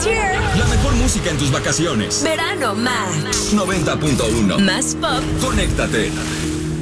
Cheer. La mejor música en tus vacaciones. Verano Max. 90.1. Más pop. Conéctate.